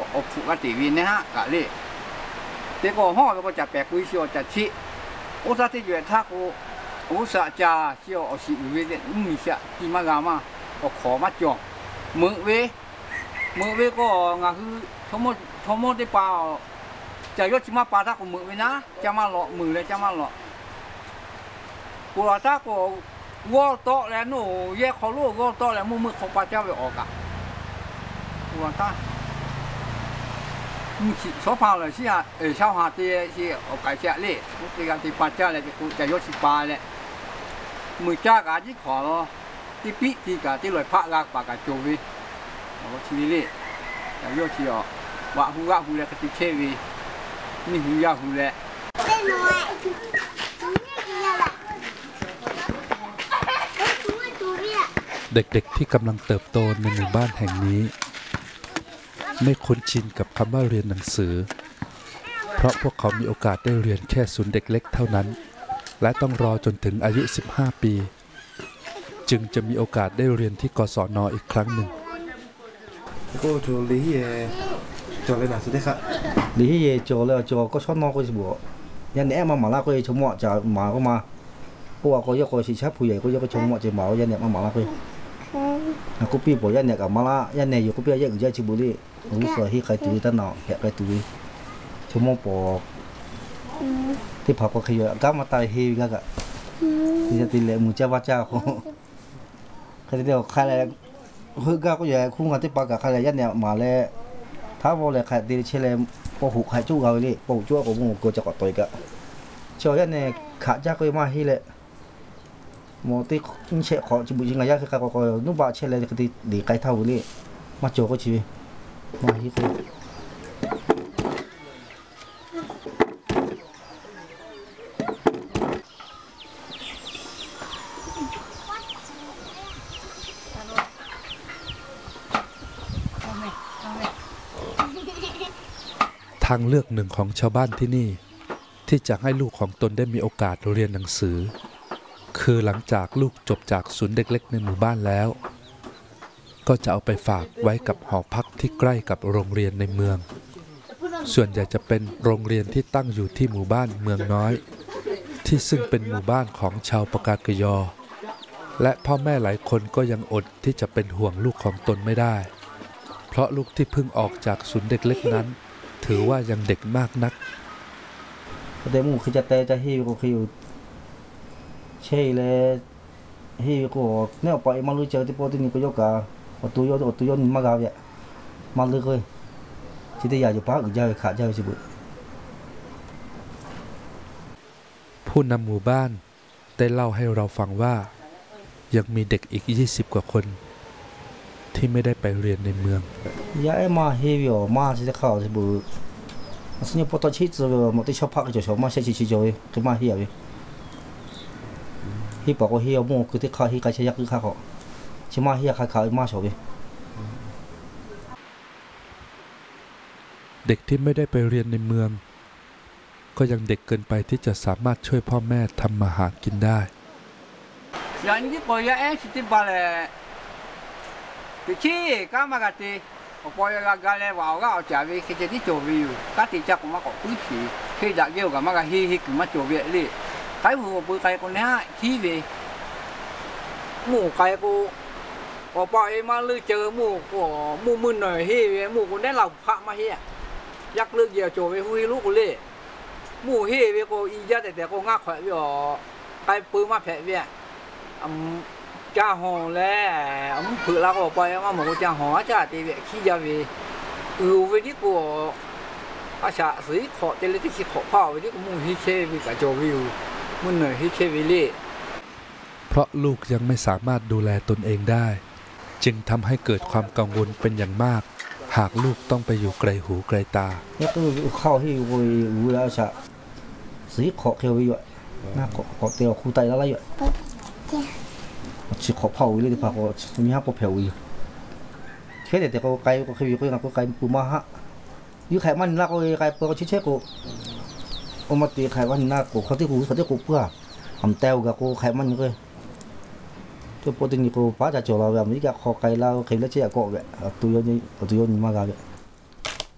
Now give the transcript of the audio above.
อบฟุกติวินนะฮะกะเลยเด็กก็ห่อแล้วก็จะแปลกุยเชียวจะชิโอซาที่อยู่ท่ากูโอซาจะเชียวเอาสิวิเดมีเสียที่มากามาก็ขอมาจองมือเวก็งาคือทั้งหมดได้เปล่าจะยกชิมาปาท่ากูมือเวนะจะมาหลอกมือเลยจะมาหลอกกูว่าท่ากูวอโตแล้วหนูแยกเขาลูกวอโตแล้วมือของป้าเจ้าไปออกอะกูว่าท่า所跑了是啊，小下啲是我介绍咧，我这个第八家咧就有18咧，每家家啲看咯，啲比啲家啲来拍啦，把家做位，我去咧，就有去哦，挖湖咧，啲车位，你湖呀湖咧。 เด็กๆที่กำลังเติบโตในหมู่บ้านแห่งนี้ไม่คุ้นชินกับคำว่าเรียนหนังสือเพราะพวกเขามีโอกาสได้เรียนแค่ศูนย์เด็กเล็กเท่านั้นและต้องรอจนถึงอายุ15 ปีจึงจะมีโอกาสได้เรียนที่กศน.อีกครั้งหนึ่งก็จะเรียนจบเลยนะสุดท้ายเรียนจบแล้วจบก็ชอบนอกก็จะบอกยันแหนมาละก็ชมว่าจะมาก็มาเพราะว่าก็ยกก็สิชับผู้ใหญ่ก็ยกก็ชมว่าจะมายันแหนมาละก็กูปีบอกยันแหนกับมาละยันแหนอยู่กูปียังอยู่ใจชิบุรีรู้สึกที่ใครตุยตั้งนานแค่ใครตุยชมว่าปอกที่ผักก็ขยันก้าวมาตายเฮียก็กะที่จะตีเลยมือเจ้าว่าเจ้าใครเดียวใครอะไรฮึก้าวก็อย่างคู่กันที่ปากกับใครยันแหนมาเลยถ้าว่าเลยใครตีเชลล์ปหุใครจู้เขาเลยปหุจู้ก็มึงก็จะกอดตัวกะเจ้ายันแหนขาจ้าก็มาที่เลยหมอที่เชขอจิบุจิงายาคือใครก็นุ่มบาเชลล์ก็ตีดีไกลเท่าเลยมาโจก็ชีมาที่คือทางเลือกหนึ่งของชาวบ้านที่นี่ที่จะให้ลูกของตนได้มีโอกาสเรียนหนังสือคือหลังจากลูกจบจากศูนย์เด็กเล็กในหมู่บ้านแล้วก็จะเอาไปฝากไว้กับหอพักที่ใกล้กับโรงเรียนในเมืองส่วนใหญ่จะเป็นโรงเรียนที่ตั้งอยู่ที่หมู่บ้านเมืองน้อยที่ซึ่งเป็นหมู่บ้านของชาวปากากยอและพ่อแม่หลายคนก็ยังอดที่จะเป็นห่วงลูกของตนไม่ได้เพราะลูกที่เพิ่งออกจากศูนย์เด็กเล็กนั้นถือว่ายังเด็กมากนักแต่หมู่คือจะเตะจะฮิวก็คือเช่เลยฮิวก็เนี่ยไปมาลุยเจอที่ปอที่นี่ก็ยกกาตัวยนมากาเนี่ยมาเลยเลยที่ได้อยากจะพักอีกเจ้าขาเจ้าสิบุผู้นำหมู่บ้านได้เล่าให้เราฟังว่ายังมีเด็กอีก20 กว่าคนที่ไม่ได้ไปเรียนในเมืองยามาฮิวมาที่จะเข้าสิบุสิ่งพอตอนชิดจะมาที่ชอบพักจะชอบมาเช่ชิจอยคือมาฮิวฮิบอกว่าฮิวโม่คือที่เขาฮิการใช้ยักษ์คือเขาชิมาฮิขายมาชอบเด็กที่ไม่ได้ไปเรียนในเมืองก็ยังเด็กเกินไปที่จะสามารถช่วยพ่อแม่ทำมาหากินได้อย่างนี้ปอยาเอ็กซ์ที่บาเลยที่ชี้ก็มากตีปอยากาเลยว่าก็เอาจากวิคิดที่โจวิวก็ติดจากมาก็คุยทีที่ดักเกี่ยวกับมาก็ฮิกุมาโจวิเลยใครหัวปืนใครคนนี้ขี้วิหมู่ใครกูปอยมาเลยเจอหมู่มึนหน่อยฮิหมู่คนนี้เราพระมาเฮียยักเลือกเดียวโจวิหุยลูกกูเลยหมู่ฮิวิกูอีจ้าแต่กูงักแผลวิอ๋อใครปืนมาแผลวิจ้าหอแล้วผืนเราก็ไปมาหมูจ้าหอจ้าตีเวขี้ยาวีวิธีกูอาชาสีขอเจริญที่ขี้ขอพ่อวิธีกูมุ่งฮิเควิกับโจวิวมุ่งเหนื่อยฮิเควิลี่เพราะลูกยังไม่สามารถดูแลตนเองได้จึงทำให้เกิดความกังวลเป็นอย่างมากหากลูกต้องไปอยู่ไกลหูไกลตาเนี่ยก็เข้าที่วิวแล้วอาชาสีขอเขียววิวน่าขอเตียวคู่ไตแล้วอะไรอยู่chỉ khó phao đi thì phải cóมีห้าพอเผาอีกแค่แต่ก็ไกลก็คือก็ยังก็ไกลปูมาฮะยิ่งไขมันน่าก็ไกลเปลือกเช็ดก็เอามาตีไขมันน่าก็เขาที่กูเพื่อทำเต้ากับกูไขมันก็ที่ปกตินี่กูป้าจะโจเราแบบนี้ก็ขอไกลเราไขแล้วเจ๊ก็แบบตัวยนมากเลย